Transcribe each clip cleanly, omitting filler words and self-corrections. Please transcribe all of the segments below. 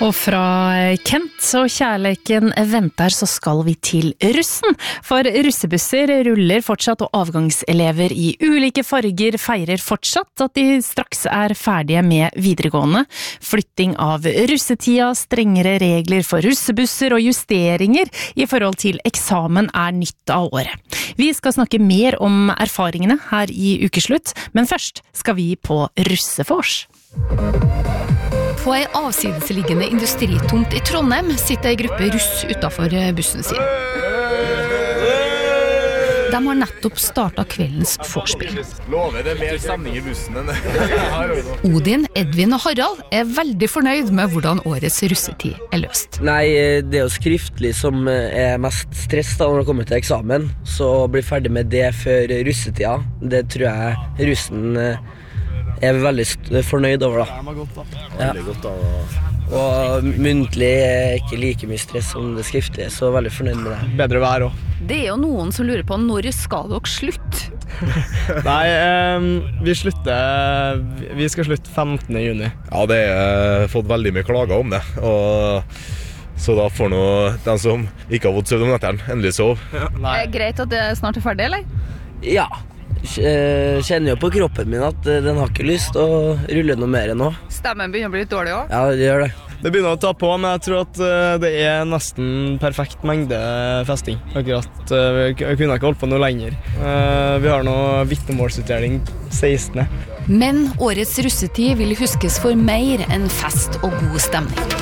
Og fra Kent og kjærleiken venter så skal vi til russen. For russebusser ruller fortsatt og avgangselever i ulike farger feirer fortsatt at de straks er ferdige med videregående. Flytting av russetida, strengere regler for russebusser og justeringer i forhold til eksamen er nytt av året. Vi skal snakke mer om erfaringene her i ukeslutt, men først skal vi på russefors. På ei avsidesliggende industritomt i Trondheim sitter ei gruppe russ utenfor bussen sin. De har nettopp startet kveldens vorspiel. Lover det mer stemning i bussen enn det. Odin, Edvin og Harald er veldig fornøyd med hvordan årets russetid er løst. Nei, det er jo skriftlig som er mest stress da når det kommer til eksamen. Så å bli ferdig med det før russetida, det tror jeg russen er veldig fornøyd over da. Det var godt da. Ja. Veldig godt da. Og muntlig er ikke like mye stress som det skriftlige, så veldig fornøyd med det. Bedre vær også. Det er jo noen som lurer på når skal dere slutte? Nei, vi skal slutte 15. juni. Ja, det har fått veldig mye klager om det, og så da får nå den som ikke har fått søvn om netteren endelig sove. Ja. Er det greit at det snart er ferdig, eller? Ja, kjenner jo på kroppen min at den har ikke lyst til å rulle noe mer nå. Stemmen begynner å bli litt dårlig også. Ja, det gjør det. Det begynner å ta på, men jeg tror at det er nesten perfekt mengde festing. Akkurat, vi kunne ikke holdt på noe lenger. Vi har nå vitnemålsutdeling 16. Men årets russetid vil huskes for mer enn fest og god stemning.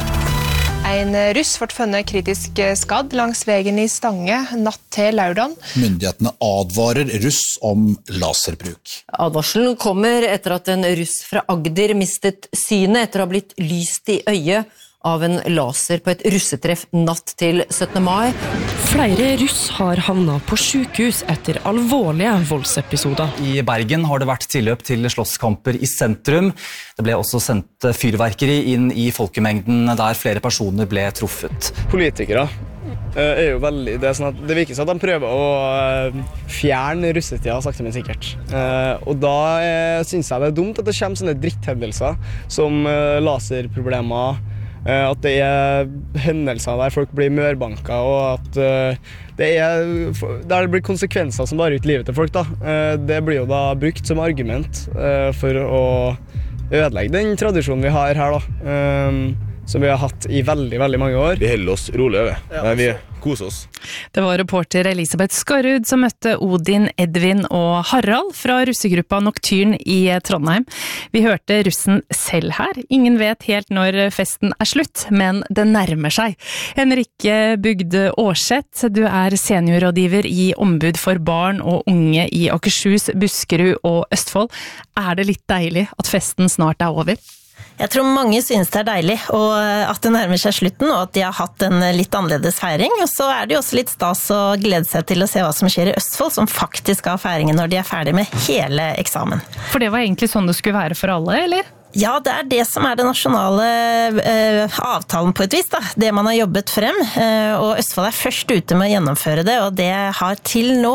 En russ ble funnet kritisk skadd langs veien i Stange natt til lørdag. Myndighetene advarer russ om laserbruk. Advarselen kommer etter at en russ fra Agder mistet synet etter å ha blitt lyst i øyet av en laser på et russetreff natt til 17. mai. Flere russ har havnet på sykehus etter alvorlige voldsepisoder. I Bergen har det vært tilløp til slåsskamper i sentrum. Det ble også sendt fyrverkeri inn i folkemengden der flere personer ble truffet. Politikere er jo veldig, det virker som at de prøver å fjerne russetida sakte men sikkert. Og da synes jeg det er dumt at det kommer sånne dritthendelser som laserproblemer, at det er hendelser der folk blir mørbanka, og at der blir konsekvenser som bare ut livet til folk da. Det blir jo da brukt som argument for å ødelegge den tradisjonen vi har her da, som vi har hatt i veldig, veldig mange år. Vi holder oss rolig over, men vi koser oss. Det var reporter Elisabeth Skarrud som møtte Odin, Edvin og Harald fra russegruppa Nocturne i Trondheim. Vi hørte russen selv her. Ingen vet helt når festen er slutt, men det nærmer seg. Henrikke Bugde Aarseth, du er seniorrådgiver i Ombud for barn og unge i Akershus, Buskerud og Østfold. Er det litt deilig at festen snart er over? Jeg tror mange synes det er deilig, og at det nærmer seg slutten, og at de har hatt en litt annerledes feiring. Og så er det jo også litt stas å glede seg til å se hva som skjer i Østfold, som faktisk har feiringen når de er ferdig med hele eksamen. For det var egentlig sånn det skulle være for alle, eller? Ja, det er det som er den nasjonale avtalen på et vis, da. Det man har jobbet frem, og Østfold er først ute med å gjennomføre det, og det har til nå